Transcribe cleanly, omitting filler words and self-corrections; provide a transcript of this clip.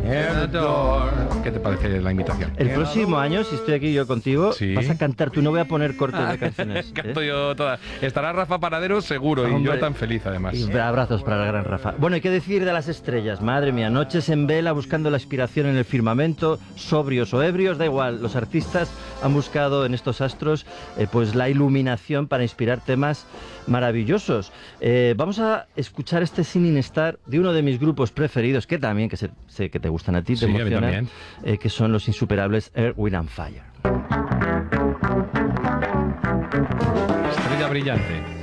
¿Qué te parece la imitación? El próximo año, si estoy aquí yo contigo, Sí. vas a cantar tú. No voy a poner cortes de canciones. Canto yo todas. Estará Rafa Panadero seguro, y Hombre. yo tan feliz además. Y abrazos para el gran Rafa. Bueno, ¿y qué decir de las estrellas? Madre mía, noches en vela buscando la inspiración en el firmamento, sobrios o ebrios, da igual. Los artistas han buscado en estos astros pues la iluminación para inspirar temas maravillosos. Vamos a escuchar este Singing Star de uno de mis grupos preferidos, que también, que sé que te gustan a ti, te Sí, a mí emocionan, también. que son los insuperables Earth, Wind and Fire. Estrella brillante.